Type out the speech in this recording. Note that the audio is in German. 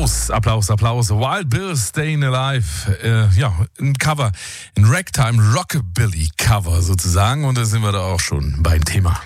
Applaus. Wild Bill, Staying Alive. Ein Cover, ein Ragtime Rockabilly Cover sozusagen. Und da sind wir da auch schon beim Thema.